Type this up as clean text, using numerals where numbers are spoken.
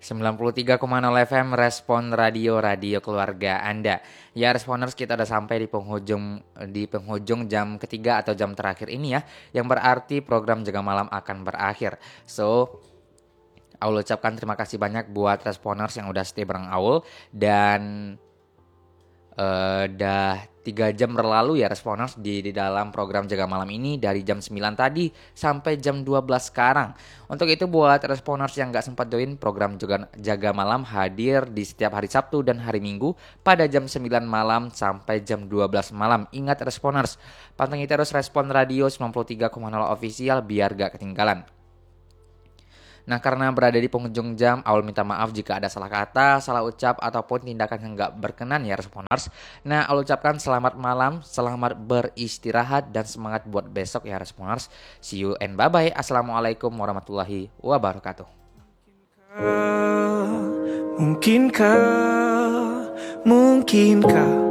93,0 FM Respon Radio keluarga Anda. Ya Responers, kita udah sampai di penghujung jam ketiga atau jam terakhir ini ya, yang berarti program Jaga Malam akan berakhir. So, Aul ucapkan terima kasih banyak buat Responers yang udah stay bareng Aul. Dan udah 3 jam berlalu ya Responers di dalam program Jaga Malam ini, dari jam 9 tadi sampai jam 12 sekarang. Untuk itu buat Responers yang gak sempat join, program Jaga Malam hadir di setiap hari Sabtu dan hari Minggu pada jam 9 malam sampai jam 12 malam. Ingat Responers, pantengin terus Respon Radio 93,0 official biar gak ketinggalan. Nah, karena berada di penghujung jam, Aul minta maaf jika ada salah kata, salah ucap, ataupun tindakan yang gak berkenan ya Responers. Nah, Aul ucapkan selamat malam, selamat beristirahat, dan semangat buat besok ya Responers. See you and bye-bye. Assalamualaikum warahmatullahi wabarakatuh. Mungkinkah